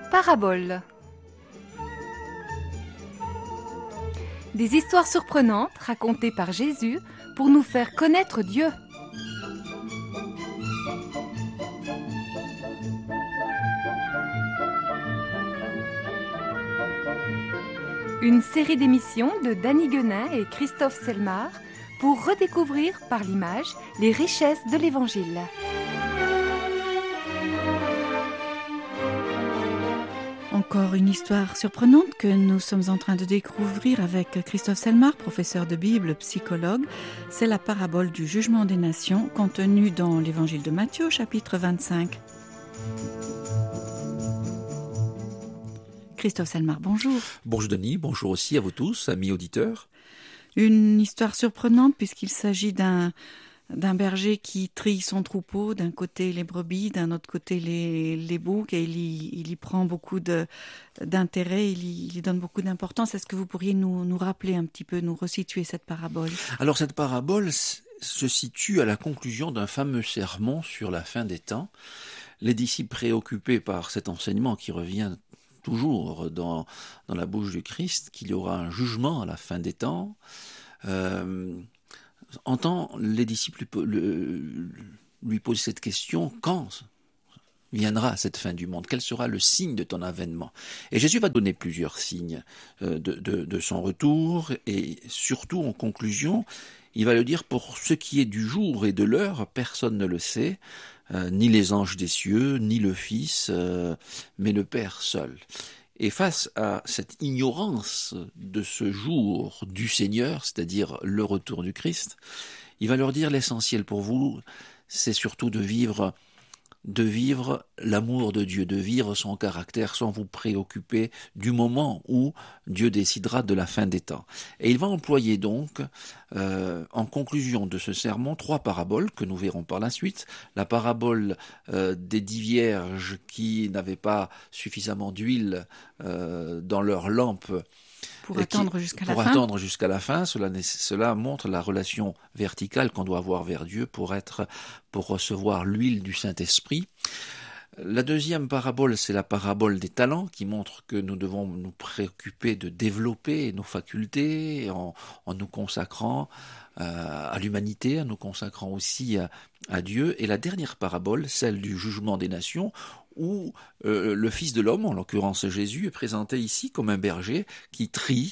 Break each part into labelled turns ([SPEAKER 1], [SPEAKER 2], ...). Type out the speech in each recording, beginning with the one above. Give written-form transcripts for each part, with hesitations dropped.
[SPEAKER 1] Paraboles. Des histoires surprenantes racontées par Jésus pour nous faire connaître Dieu. Une série d'émissions de Dany Guenin et Christophe Selmar pour redécouvrir par l'image les richesses de l'Évangile.
[SPEAKER 2] Encore une histoire surprenante que nous sommes en train de découvrir avec Christophe Selmar, professeur de Bible, psychologue. C'est la parabole du jugement des nations contenue dans l'Évangile de Matthieu, chapitre 25. Christophe Selmar, bonjour.
[SPEAKER 3] Bonjour Denis, bonjour aussi à vous tous, amis auditeurs.
[SPEAKER 2] Une histoire surprenante puisqu'il s'agit d'un berger qui trie son troupeau, d'un côté les brebis, d'un autre côté les boucs, et il y prend beaucoup d'intérêt, il y donne beaucoup d'importance. Est-ce que vous pourriez nous rappeler un petit peu, nous resituer cette parabole ?
[SPEAKER 3] Alors cette parabole se situe à la conclusion d'un fameux sermon sur la fin des temps. Les disciples préoccupés par cet enseignement qui revient toujours dans la bouche du Christ, qu'il y aura un jugement à la fin des temps, entend les disciples lui poser cette question: quand viendra cette fin du monde? Quel sera le signe de ton avènement? Et Jésus va donner plusieurs signes de son retour, et surtout en conclusion, il va le dire: pour ce qui est du jour et de l'heure, personne ne le sait, ni les anges des cieux, ni le Fils, mais le Père seul. Et face à cette ignorance de ce jour du Seigneur, c'est-à-dire le retour du Christ, il va leur dire: l'essentiel pour vous, c'est surtout de vivre l'amour de Dieu, de vivre son caractère sans vous préoccuper du moment où Dieu décidera de la fin des temps. Et il va employer donc, en conclusion de ce sermon, 3 paraboles que nous verrons par la suite. La parabole des 10 vierges qui n'avaient pas suffisamment d'huile dans leur lampe,
[SPEAKER 2] pour attendre jusqu'à la fin. Cela montre la relation verticale qu'on doit avoir vers Dieu pour recevoir l'huile du Saint-Esprit. La deuxième parabole, c'est la parabole des talents, qui montre que nous devons nous préoccuper de développer nos facultés en nous consacrant à l'humanité, en nous consacrant aussi à Dieu. Et la dernière parabole, celle du jugement des nations, où le Fils de l'homme, en l'occurrence Jésus, est présenté ici comme un berger qui trie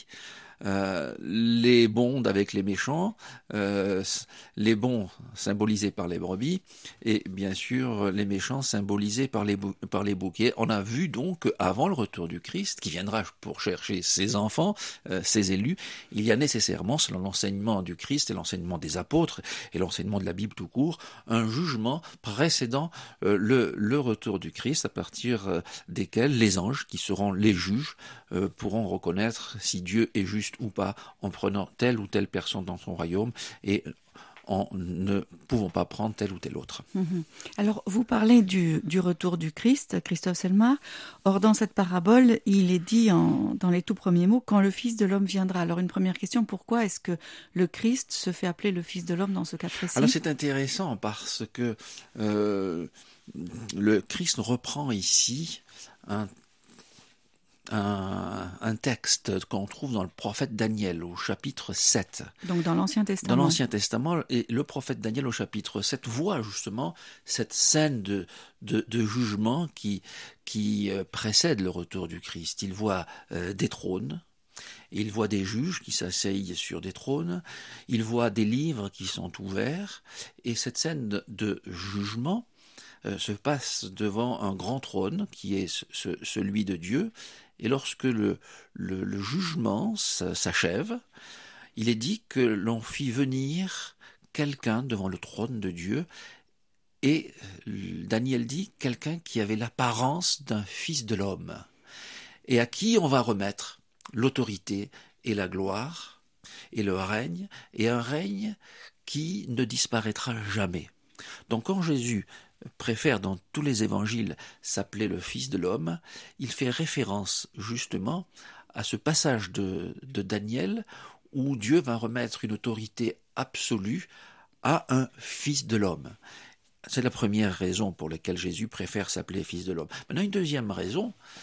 [SPEAKER 2] les bons avec les méchants, les bons symbolisés par les brebis, et bien sûr les méchants symbolisés par les boucs. Et on a vu donc, avant le retour du Christ, qui viendra pour chercher ses enfants, ses élus, il y a nécessairement, selon l'enseignement du Christ et l'enseignement des apôtres et l'enseignement de la Bible tout court, un jugement précédant le retour du Christ, à partir desquels les anges, qui seront les juges, pourront reconnaître si Dieu est juste ou pas en prenant telle ou telle personne dans son royaume, et en ne pouvant pas prendre telle ou telle autre. Alors, vous parlez du retour du Christ, Christophe Selmar. Or, dans cette parabole, il est dit dans les tout premiers mots, quand le Fils de l'homme viendra. Alors, une première question, pourquoi est-ce que le Christ se fait appeler le Fils de l'homme dans ce cas précis ?
[SPEAKER 3] Alors, c'est intéressant parce que le Christ reprend ici un texte qu'on trouve dans le prophète Daniel au chapitre 7.
[SPEAKER 2] Donc dans l'Ancien Testament.
[SPEAKER 3] Dans l'Ancien Testament, et le prophète Daniel au chapitre 7 voit justement cette scène de jugement qui précède le retour du Christ. Il voit des trônes, il voit des juges qui s'asseyent sur des trônes, il voit des livres qui sont ouverts, et cette scène de jugement se passe devant un grand trône qui est celui de Dieu. Et lorsque le jugement s'achève, il est dit que l'on fit venir quelqu'un devant le trône de Dieu, et Daniel dit quelqu'un qui avait l'apparence d'un fils de l'homme, et à qui on va remettre l'autorité et la gloire et le règne, et un règne qui ne disparaîtra jamais. Donc quand Jésus préfère dans tous les évangiles s'appeler le Fils de l'homme, il fait référence justement à ce passage de Daniel où Dieu va remettre une autorité absolue à un Fils de l'homme. C'est la première raison pour laquelle Jésus préfère s'appeler Fils de l'homme. Maintenant, une deuxième raison,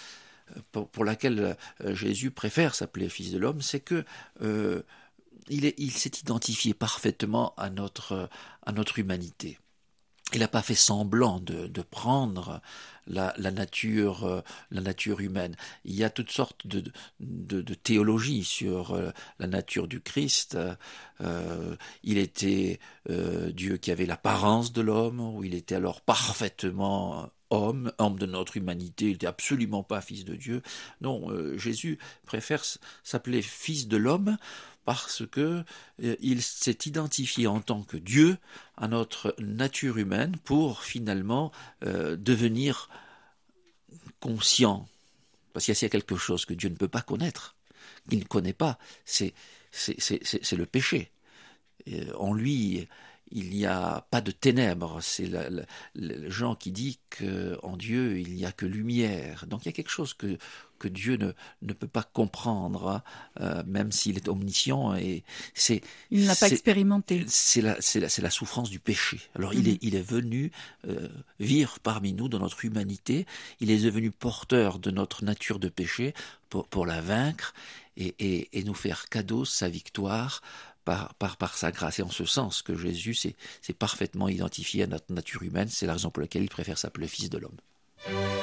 [SPEAKER 2] pour laquelle Jésus préfère s'appeler Fils de l'homme, c'est que il s'est identifié parfaitement à notre humanité. Il n'a pas fait semblant de prendre la nature humaine. Il y a toutes sortes de théologies sur la nature du Christ. Il était Dieu qui avait l'apparence de l'homme, ou il était alors parfaitement homme de notre humanité, il n'était absolument pas fils de Dieu. Non, Jésus préfère s'appeler fils de l'homme parce que il s'est identifié en tant que Dieu à notre nature humaine pour finalement devenir conscient. Parce qu'il y a quelque chose que Dieu ne peut pas connaître, qu'il ne connaît pas, c'est le péché. En lui, il n'y a pas de ténèbres. C'est Jean qui dit qu'en Dieu, il n'y a que lumière. Donc il y a quelque chose que Dieu ne peut pas comprendre, même s'il est omniscient. Et
[SPEAKER 4] il ne l'a pas expérimenté.
[SPEAKER 2] C'est la souffrance du péché. Alors il est venu vivre parmi nous dans notre humanité. Il est devenu porteur de notre nature de péché pour la vaincre et nous faire cadeau sa victoire par sa grâce. Et en ce sens que Jésus s'est parfaitement identifié à notre nature humaine, c'est la raison pour laquelle il préfère s'appeler Fils de l'homme.